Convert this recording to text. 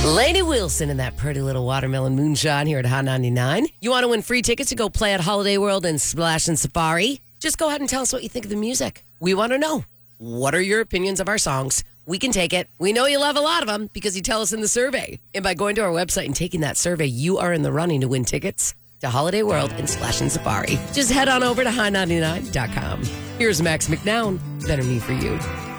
Lainey Wilson and that pretty little watermelon moonshine here at Hot 99. You want to win free tickets to go play at Holiday World and Splash and Safari? Just go ahead and tell us what you think of the music. We want to know. What are your opinions of our songs? We can take it. We know you love a lot of them because you tell us in the survey. And by going to our website and taking that survey, you are in the running to win tickets to Holiday World and Splash and Safari. Just head on over to high99.com. Here's Max McNown, Better Me For You.